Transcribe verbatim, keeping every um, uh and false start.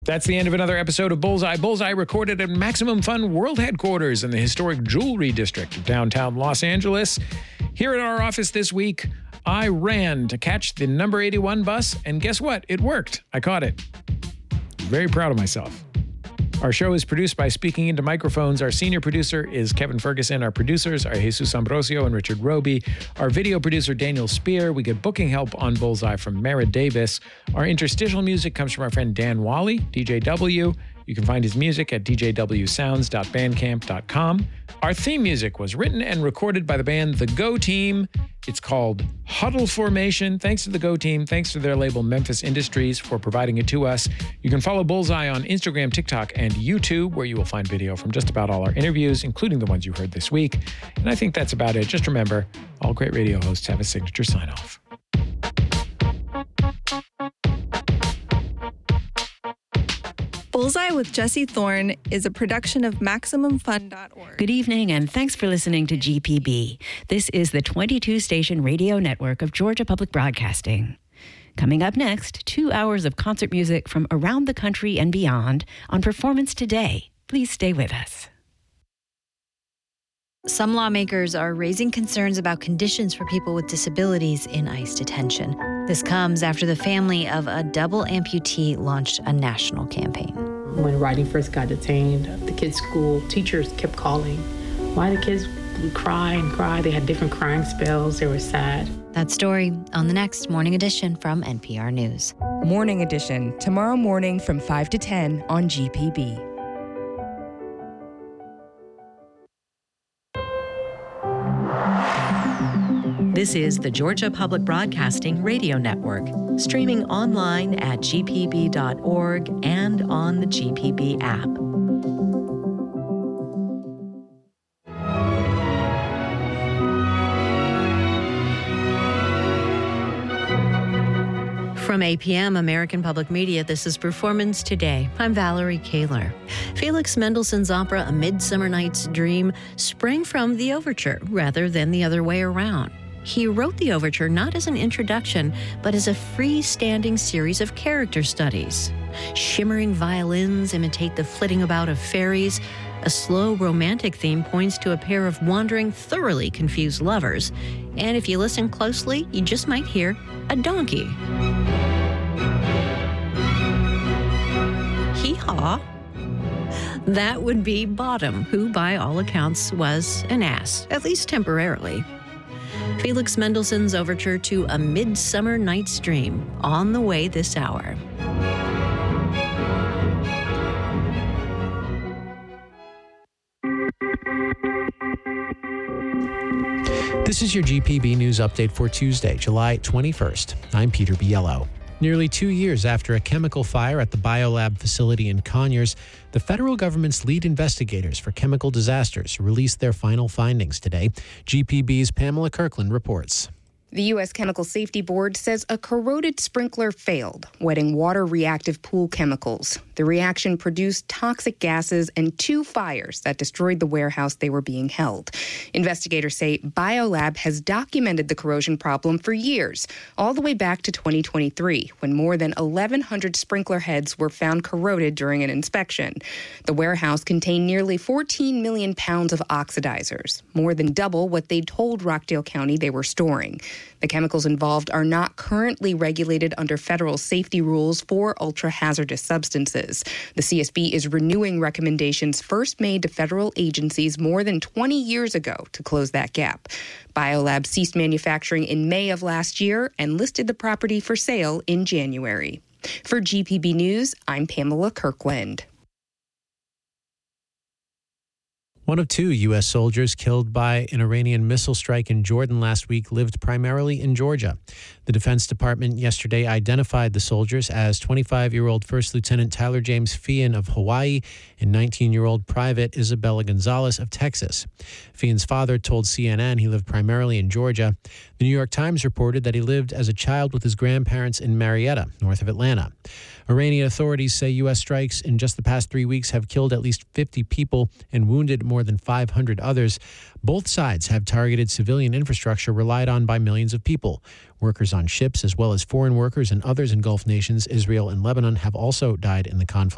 That's the end of another episode of Bullseye. Bullseye recorded at Maximum Fun World Headquarters in the historic Jewelry District of downtown Los Angeles. Here at our office this week, I ran to catch the number eighty-one bus, and guess what? It worked. I caught it. Very proud of myself. Our show is produced by Speaking Into Microphones. Our senior producer is Kevin Ferguson. Our producers are Jesus Ambrosio and Richard Roby. Our video producer, Daniel Spear. We get booking help on Bullseye from Mara Davis. Our interstitial music comes from our friend Dan Wally, D J W. You can find his music at d j w sounds dot bandcamp dot com. Our theme music was written and recorded by the band The Go Team. It's called Huddle Formation. Thanks to The Go Team. Thanks to their label Memphis Industries for providing it to us. You can follow Bullseye on Instagram, TikTok, and YouTube, where you will find video from just about all our interviews, including the ones you heard this week. And I think that's about it. Just remember, all great radio hosts have a signature sign-off. Bullseye with Jesse Thorne is a production of Maximum Fun dot org. Good evening, and thanks for listening to G P B. This is the twenty-two station radio network of Georgia Public Broadcasting. Coming up next, two hours of concert music from around the country and beyond on Performance Today. Please stay with us. Some lawmakers are raising concerns about conditions for people with disabilities in ICE detention. This comes after the family of a double amputee launched a national campaign. When Rodney first got detained, the kids' school teachers kept calling. Why the kids would cry and cry. They had different crying spells. They were sad. That story on the next Morning Edition from N P R News. Morning Edition, tomorrow morning from five to ten on G P B. This is the Georgia Public Broadcasting Radio Network, streaming online at g p b dot org and on the G P B app. From A P M, American Public Media, this is Performance Today. I'm Valerie Kaler. Felix Mendelssohn's opera A Midsummer Night's Dream sprang from the overture rather than the other way around. He wrote the overture not as an introduction, but as a freestanding series of character studies. Shimmering violins imitate the flitting about of fairies. A slow romantic theme points to a pair of wandering, thoroughly confused lovers. And if you listen closely, you just might hear a donkey. Hee-haw. That would be Bottom, who by all accounts was an ass, at least temporarily. Felix Mendelssohn's overture to A Midsummer Night's Dream, on the way this hour. This is your G P B News Update for Tuesday, July twenty-first. I'm Peter Biello. Nearly two years after a chemical fire at the Biolab facility in Conyers, the federal government's lead investigators for chemical disasters released their final findings today. G P B's Pamela Kirkland reports. The U S Chemical Safety Board says a corroded sprinkler failed, wetting water-reactive pool chemicals. The reaction produced toxic gases and two fires that destroyed the warehouse they were being held. Investigators say Biolab has documented the corrosion problem for years, all the way back to twenty twenty-three, when more than eleven hundred sprinkler heads were found corroded during an inspection. The warehouse contained nearly fourteen million pounds of oxidizers, more than double what they told Rockdale County they were storing. The chemicals involved are not currently regulated under federal safety rules for ultra-hazardous substances. The C S B is renewing recommendations first made to federal agencies more than twenty years ago to close that gap. Biolab ceased manufacturing in May of last year and listed the property for sale in January. For G P B News, I'm Pamela Kirkland. One of two U S soldiers killed by an Iranian missile strike in Jordan last week lived primarily in Georgia. The Defense Department yesterday identified the soldiers as twenty-five-year-old First Lieutenant Tyler James Feehan of Hawaii and nineteen-year-old Private Isabella Gonzalez of Texas. Feehan's father told C N N he lived primarily in Georgia. The New York Times reported that he lived as a child with his grandparents in Marietta, north of Atlanta. Iranian authorities say U S strikes in just the past three weeks have killed at least fifty people and wounded more than five hundred others. Both sides have targeted civilian infrastructure relied on by millions of people. Workers on ships, as well as foreign workers and others in Gulf nations, Israel and Lebanon, have also died in the conflict.